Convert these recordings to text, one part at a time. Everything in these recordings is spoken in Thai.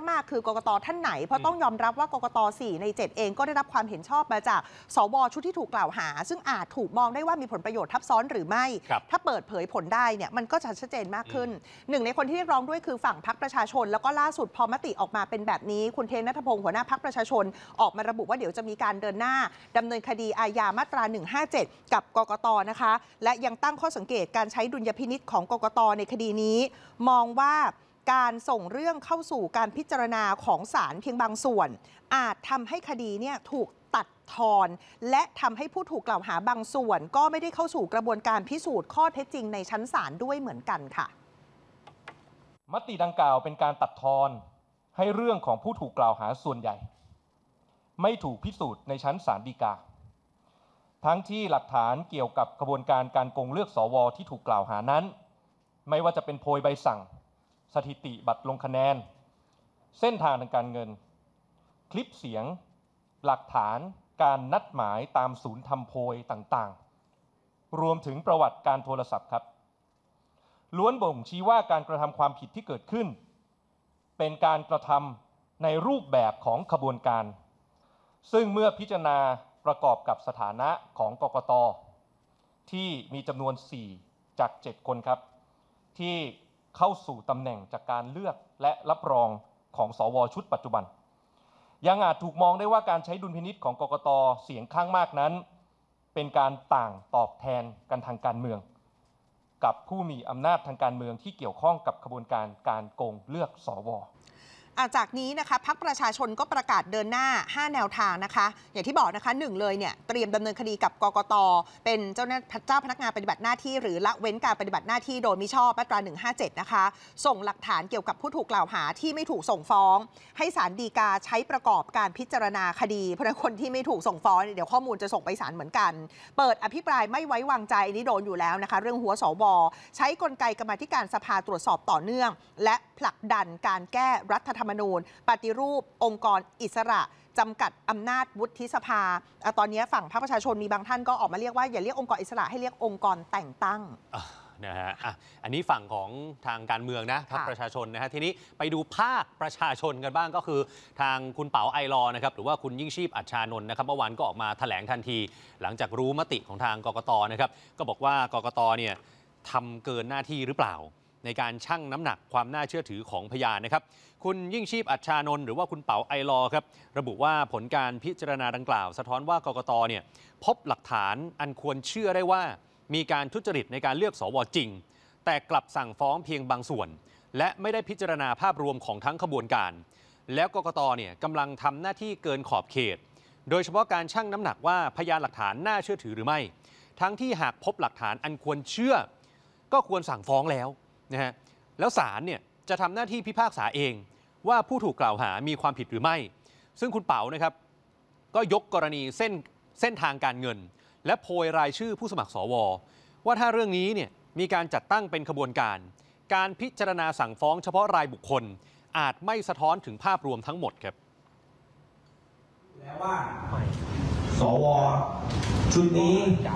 มากคือกกต.ท่านไหนเพราะต้องยอมรับว่ากกต. 4 ใน 7เองก็ได้รับความเห็นชอบมาจากสว.ชุดที่ถูกกล่าวหาซึ่งอาจถูกมองได้ว่ามีผลประโยชน์ทับซ้อนหรือไม่ถ้าเปิดเผยผลได้เนี่ยมันก็จะชัดเจนมากขึ้นหนึ่งในคนที่เรียกร้องด้วยคือฝั่งพรรคประชาชนแล้วก็ล่าสุดพอมติออกมาเป็นแบบนี้คุณเทน ณัฐพงศ์หัวหน้าพรรคประชาชนออกมาระบุว่าเดี๋ยวจะมีการเดินหน้าดำเนินคดีอาญามาตรา 157 กับกกต.นะคะและยังตั้งข้อสังเกตการใช้ดุลยพินิจของกกต.ในคดีนี้มองว่าการส่งเรื่องเข้าสู่การพิจารณาของศาลเพียงบางส่วนอาจทำให้คดีเนี่ยถูกตัดทอนและทำให้ผู้ถูกกล่าวหาบางส่วนก็ไม่ได้เข้าสู่กระบวนการพิสูจน์ข้อเท็จจริงในชั้นศาลด้วยเหมือนกันค่ะมติดังกล่าวเป็นการตัดทอนให้เรื่องของผู้ถูกกล่าวหาส่วนใหญ่ไม่ถูกพิสูจน์ในชั้นศาลฎีกาทั้งที่หลักฐานเกี่ยวกับกระบวนการการโกงเลือกสวที่ถูกกล่าวหานั้นไม่ว่าจะเป็นโพยใบสั่งสถิติบัตรลงคะแนนเส้นทางทางการเงินคลิปเสียงหลักฐานการนัดหมายตามศูนย์ทำโพยต่างๆรวมถึงประวัติการโทรศัพท์ครับล้วนบ่งชี้ว่าการกระทำความผิดที่เกิดขึ้นเป็นการกระทำในรูปแบบของขบวนการซึ่งเมื่อพิจารณาประกอบกับสถานะของกกต.ที่มีจำนวน4จาก7คนครับที่เข้าสู่ตำแหน่งจากการเลือกและรับรองของสว.ชุดปัจจุบันยังอาจถูกมองได้ว่าการใช้ดุลพินิจของกกต.เสียงข้างมากนั้นเป็นการต่างตอบแทนกันทางการเมืองกับผู้มีอำนาจทางการเมืองที่เกี่ยวข้องกับขบวนการการโกงเลือกสว. จากนี้นะคะพรรคประชาชนก็ประกาศเดินหน้า5แนวทางนะคะอย่างที่บอกนะคะ1เลยเนี่ยเตรียมดำเนินคดีกับกกต.เป็นเจ้าพนักงานปฏิบัติหน้าที่หรือละเว้นการปฏิบัติหน้าที่โดยมิชอบมาตรา 157 นะคะส่งหลักฐานเกี่ยวกับผู้ถูกกล่าวหาที่ไม่ถูกส่งฟ้องให้ศาลฎีกาใช้ประกอบการพิจารณาคดีเพราะคนที่ไม่ถูกส่งฟ้องเดี๋ยวข้อมูลจะส่งไปศาลเหมือนกันเปิดอภิปรายไม่ไว้วางใจนี่โดนอยู่แล้วนะคะเรื่องหัวสว.ใช้กลไกกรรมาธิการสภาตรวจสอบต่อเนื่องและผลักดันการแก้รัฐธรรมนูญปฏิรูปองค์กรอิสระจำกัดอำนาจวุฒิสภาตอนนี้ฝั่งพรรคประชาชนมีบางท่านก็ออกมาเรียกว่าอย่าเรียกองค์กรอิสระให้เรียกองค์กรแต่งตั้งนะฮะอันนี้ฝั่งของทางการเมืองนะพรรคประชาชนนะฮะทีนี้ไปดูภาคประชาชนกันบ้างก็คือทางคุณเป๋าไอรอนะครับหรือว่าคุณยิ่งชีพอัชชานนท์นะครับเมื่อวานก็ออกมาแถลงทันทีหลังจากรู้มติของทางกกต.นะครับก็บอกว่ากกต.เนี่ยทำเกินหน้าที่หรือเปล่าในการชั่งน้ำหนักความน่าเชื่อถือของพยานนะครับคุณยิ่งชีพอัชชานนท์หรือว่าคุณเป๋าไอรอครับระบุว่าผลการพิจารณาดังกล่าวสะท้อนว่ากกต.เนี่ยพบหลักฐานอันควรเชื่อได้ว่ามีการทุจริตในการเลือกสว.จริงแต่กลับสั่งฟ้องเพียงบางส่วนและไม่ได้พิจารณาภาพรวมของทั้งขบวนการแล้วกกต.เนี่ยกำลังทำหน้าที่เกินขอบเขตโดยเฉพาะการชั่งน้ำหนักว่าพยานหลักฐานน่าเชื่อถือหรือไม่ทั้งที่หากพบหลักฐานอันควรเชื่อก็ควรสั่งฟ้องแล้วนะฮะแล้วศาลเนี่ยจะทำหน้าที่พิพากษาเองว่าผู้ถูกกล่าวหามีความผิดหรือไม่ซึ่งคุณเป๋านะครับก็ยกกรณีเส้นทางการเงินและโพยรายชื่อผู้สมัครสวว่าถ้าเรื่องนี้เนี่ยมีการจัดตั้งเป็นขบวนการพิจารณาสั่งฟ้องเฉพาะรายบุคคลอาจไม่สะท้อนถึงภาพรวมทั้งหมดครับแล้วว่าสวชุดนี้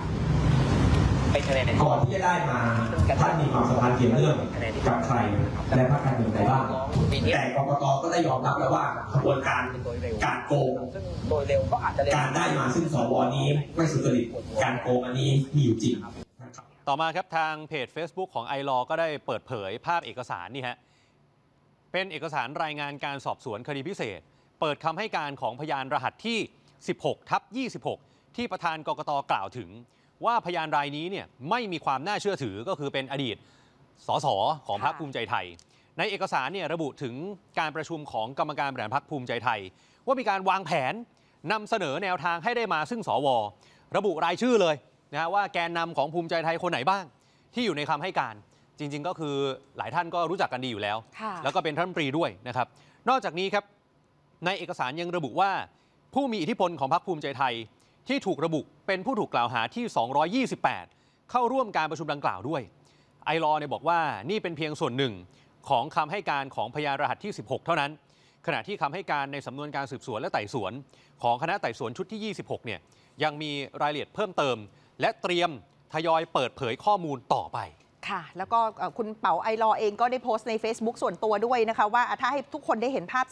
ก่อนที่จะได้มาท่านมีความสัมพันธ์เกี่ยวเนื่องกับใครและพรรคการเมืองใดบ้างแต่กกต.ก็ได้ยอมรับแล้วว่าขบวนการการโกงการได้มาซึ่งสวนี้ไม่สุจริตการโกงอันนี้มีอยู่จริงต่อมาครับทางเพจ Facebook ของไอรอก็ได้เปิดเผยภาพเอกสารนี่ฮะเป็นเอกสารรายงานการสอบสวนคดีพิเศษเปิดคำให้การของพยานรหัสที่ 16/26 ที่ประธานกกต.กล่าวถึงว่าพยานรายนี้เนี่ยไม่มีความน่าเชื่อถือก็คือเป็นอดีตสสของพรรคภูมิใจไทยในเอกสารเนี่ยระบุถึงการประชุมของกรรมการบริหารพรรคภูมิใจไทยว่ามีการวางแผนนำเสนอแนวทางให้ได้มาซึ่งสวระบุรายชื่อเลยนะว่าแกนนำของภูมิใจไทยคนไหนบ้างที่อยู่ในคำให้การจริงๆก็คือหลายท่านก็รู้จักกันดีอยู่แล้วแล้วก็เป็นรัฐมนตรีด้วยนะครับนอกจากนี้ครับในเอกสารยังระบุว่าผู้มีอิทธิพลของพรรคภูมิใจไทยที่ถูกระบุเป็นผู้ถูกกล่าวหาที่ 228 เข้าร่วมการประชุมดังกล่าวด้วยไอรอเนี่ยบอกว่านี่เป็นเพียงส่วนหนึ่งของคำให้การของพยานรหัสที่ 16 เท่านั้นขณะที่คำให้การในสำนวนการสืบสวนและไต่สวนของคณะไต่สวนชุดที่ 26 เนี่ยยังมีรายละเอียดเพิ่มเติมและเตรียมทยอยเปิดเผยข้อมูลต่อไปค่ะแล้วก็คุณเป๋าไอรอเองก็ได้โพสต์ใน Facebook ส่วนตัวด้วยนะคะว่าถ้าให้ทุกคนได้เห็นภาพ